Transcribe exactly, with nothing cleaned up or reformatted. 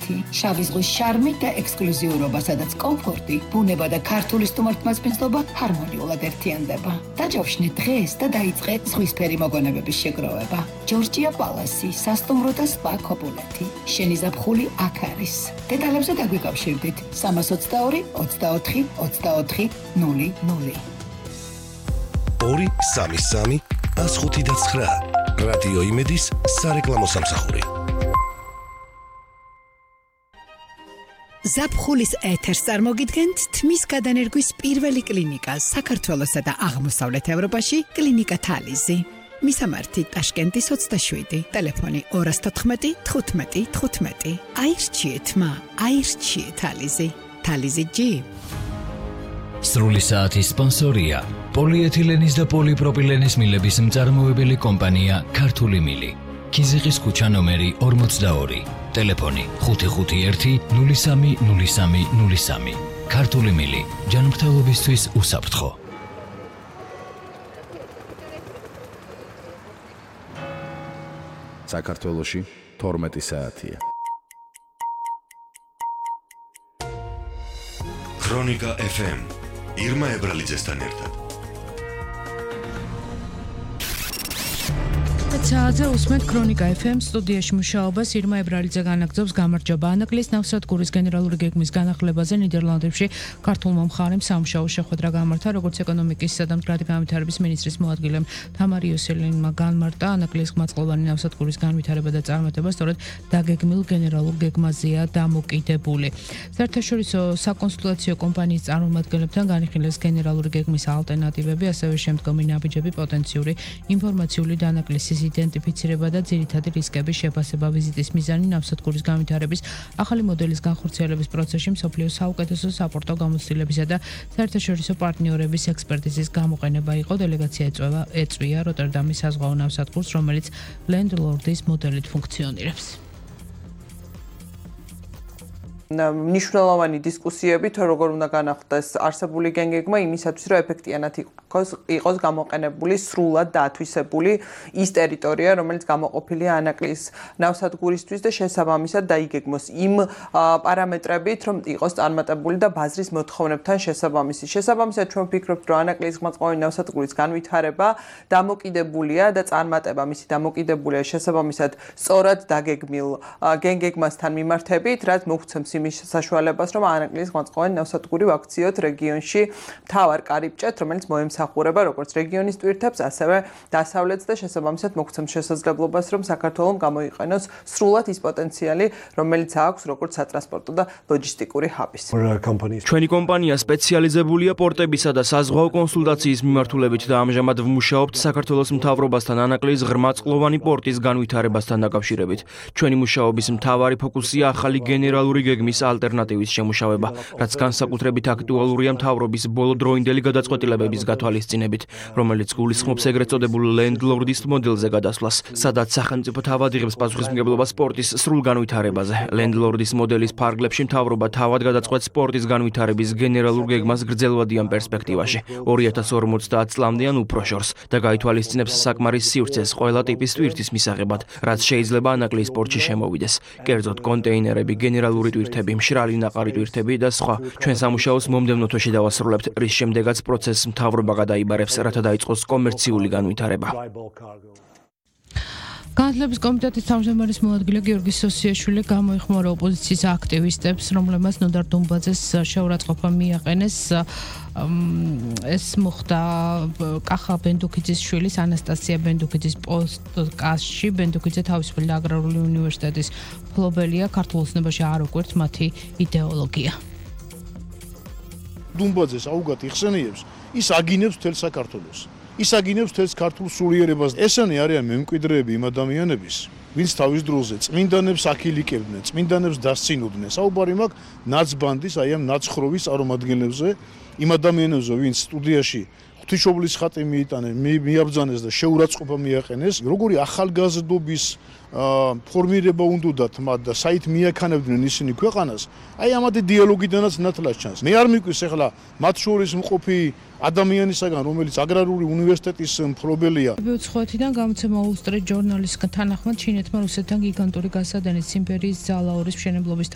პოპულეთი, შავი ზღვის შარმი და ექსკლუზიურობა, სადაც კომფორტი, ბუნება და ქართული სტუმართმასპინძლობა ჰარმონიულად ერთიანდება. დაჯავშნე დღეს და დაიწყე ზღვისფერი მოგონებების შეგროვება. ჯორჯია პალასი, სასტუმრო და სპა კოპულეთი. შენი ზაფხული აქ არის. დეტალებზე დაგვიკავშირდით სამას ოცდაორი ოცდაოთხი ოცდაოთხი ნული ნული. ორი სამი სამი ას ხუთი და ცხრა. რადიო იმედის სარეკლამო სამსახური. ზაფხულის ეთერს წარმოგიდგენთ თმის გადანერგვის პირველი კლინიკა საქართველოსა და აღმოსავლეთ ევროპაში კლინიკა თალიზი. მისამართი ტაშკენტის ოცდაშვიდი, ტელეფონი ორას თოთხმეტი თხუთმეტი თხუთმეტი. აირჩიეთ მა, აირჩიეთ თალიზი. თალიზი ჯი. სრული საათის სპონსორია პოლიეთილენის და პოლიპროპილენის მილების მწარმოებელი კომპანია ქართული მილი. ქიზიყის ქუჩა ნომერი ორმოცდაორი. ტელეფონი ხუთი ხუთი ერთი ნული სამი ნული სამი ნული სამი. ქართული მილი ჯანმრთელობისთვის უსაფრთხო. საქართველოში თორმეტი საათია. ქრონიკა ეფ ემ ირმა ებრალიძესთან ერთად. საათზე უსმენთ ქრონიკა ეფ ემ სტუდიაში მუშაობას ირმა ებრალიძე განაგრძობს გამარჯობა. ანაკლის ნავსადგურის გენერალური გეგმის განახლებაზე ნიდერლანდებში ქართულმა მხარემ სამუშაო შეხვედრა გამართა, როგორც ეკონომიკისა და მდგრადი განვითარების მინისტრის მოადგილემ თამარ იოსელინმა განმარტა, ანაკლის ღმერთწყლოვანი ნავსადგურის განვითარება და წარმატება სწორედ დაგეგმილ გენერალურ გეგმაზეა დამოკიდებული. საერთაშორისო საკონსულტაციო კომპანიის წარმომადგენლებთან განიხილეს გენერალური გეგმის ალტერნატივები, ასევე შემდგომი ნაბიჯები პოტენციური ინფორმაციული დანაკლისის იდენტიფიცირება და ძირითადი რისკების შეფასება. ვიზიტის მიზანი ნავსადგურის განვითარების ახალი მოდელის განხორციელების პროცესში მსოფლიოს საუკეთესო საპორტო გამოცდილებისა და საერთაშორისო პარტნიორების ექსპერტიზის გამოყენება იყო. დელეგაცია ეწევა ეწვია როტერდამის საზღვაო ნავსადგურს, რომელიც ლენდლორდის მოდელით ფუნქციონირებს. მნიშვნელოვანი დისკუსიები თუ როგორ უნდა განახდეს არსებული გენგეგმა იმისათვის რომ ეფექტიანად იყოს იყოს გამოყენებული სრულად დაათვისებული ის ტერიტორია რომელიც გამოყოფილია ანაკლის ნავსადგურისთვის და შესაბამისად დაიგეგმოს იმ პარამეტრებით რომ იყოს წარმატებული და ბაზრის მოთხოვნებთან შესაბამისი. შესაბამისად ჩვენ ვფიქრობთ რომ ანაკლის ღმერთწყლოვანი ნავსადგურის განვითარება დამოკიდებულია და წარმატება მისი დამოკიდებულია შესაბამისად სწორად დაგეგმილ გენგეგმასთან მიმართებით, რაც მოგცემს იმის საშუალებას, რომ ანაკლის ღმერთწყლოვანი ნავსადგური ვაქციოთ რეგიონში მთავარ კარიბჭეთ, რომელიც მოემსახურება როგორც რეგიონის ტვირთებს, ასევე დასავლეთს და შესაბამისად მოგცემს შესაძლებლობას, რომ საქართველოს გამოიყენოს სრულად ის პოტენციალი, რომელიც აქვს როგორც სატრანსპორტო და ლოჯისტიკური ჰაბის. ჩვენი კომპანია სპეციალიზებულია პორტებისა და საზღვაო კონსულტაციის მიმართულებით და ამჟამად ვმუშაობთ საქართველოს მთავრობასთან ანაკლის ღრმაწლოვანი პორტის განვითარებასთან დაკავშირებით. ჩვენი მუშაობის მთავარი ფოკუსია ახალი გენერალური გეგმის ალტერნატივის შემუშავება, რაც განსაკუთრებით აქტუალურია მთავრობის ბოლოდროინდელი გადაწყვეტილებების გათვალისწინებით, რომელიც გულისხმობს ეგრეთ წოდებულ ლენდლორდის მოდელზე გადასვლას, სადაც სახელმწიფო თავად იღებს პასუხისმგებლობას სპორტის სრულ განვითარებაზე. ლენდლორდის მოდელის ფარგლებში მთავრობა თავად გადაწყვეტს სპორტის განვითარების გენერალურ გეგმას გრძელვადიან პერსპექტივაში, ორი ათას ორმოცდაათ წლამდე ან უფრო შორს და გაითვალისწინებს საკმარის სივრცეს ყველა ტიპის ტვირთის მისაღებად, რაც შეიძლება ანაკლის სპორტში შემოვიდეს. კერძოდ კონტეინერები, გენერალური ტვირთები, მშრალი ნაყარი ტვირთები და სხვა. ჩვენ სამუშაოს მომდევნო თვეში დავასრულებთ, რის შემდეგაც პროცესს მთავრობა გადაიბარებს, რათა დაიწყოს კომერციული განვითარება. განათლების კომიტეტის თავმჯდომარის მოადგილე გიორგი სოსიაშვილი გამოიხმარა ოპოზიციის აქტივისტებს, რომლებმაც ნოდარ დუმბაძეს შეურაცხყოფა მიაყენეს. ეს მოხდა კახა ბენდუქიძის შვილის ანასტასია ბენდუქიძის პოდკასტში. ბენდუქიძე თავისუფალი აგრარული უნივერსიტეტის მფლობელია, ქართულ ოცნებაში არ უყვართ მათი იდეოლოგია. დუმბაძეს აუგად იხსენიებს, ის აგინებს მთელ საქართველოს. ის აგინებს თელს ქართულ სულიერებას. ესენი არიან მემკვიდრეები იმ ადამიანების, ვინც თავის დროზე წმინდანებს აქილიკებდნენ, წმინდანებს დასცინოდნენ. საუბარი მაქვს ნაცბანდის, აი ამ ნაცხროვის წარმომადგენლებზე, იმ ადამიანებზე, ვინც სტუდიაში ღვთისმშობლის ხატი მიიტანეს, მიაბრძანეს და შეურაცხყოფა მიაყენეს, როგორი ახალგაზრდობის ფორმირება უნდათ მათ და საით მიაქანებდნენ ისინი ქვეყანას, აი ამათი დიალოგიდანაც ნათლად ჩანს. მე არ მიყვის ახლა მათ შორის მყოფი ადამიანისაგან, რომელიც აგრარული უნივერსიტეტის მფლობელია. უცხოეთიდან გამოცემა Wall Street Journal-ის თანახმად ჩინეთმა რუსეთთან გიგანტური გასადენის იმპერიის ძალაურის მშენებლობის